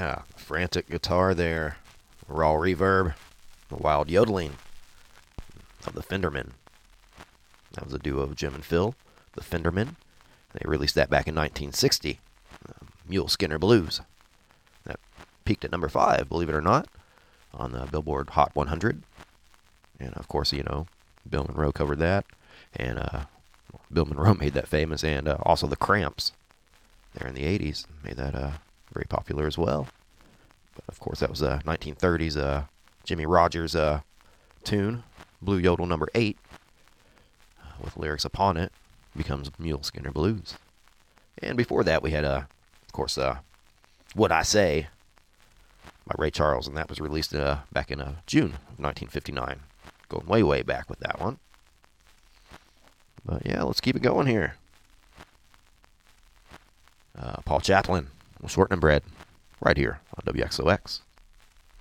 Yeah, frantic guitar there, raw reverb, the wild yodeling of the Fenderman. That was a duo of Jim and Phil, the Fendermen. They released that back in 1960, Mule Skinner Blues. That peaked at number 5, believe it or not, on the Billboard Hot 100. And of course, Bill Monroe covered that, and Bill Monroe made that famous, and also the Cramps there in the 80s made that very popular as well. But of course, that was a 1930s Jimmy Rogers tune, Blue Yodel number 8, with lyrics upon it, becomes Mule Skinner Blues. And before that, we had, of course, What I Say by Ray Charles, and that was released back in June of 1959. Going way, way back with that one. But yeah, let's keep it going here. Paul Chaplin, Shortening Bread, right here on WXOX.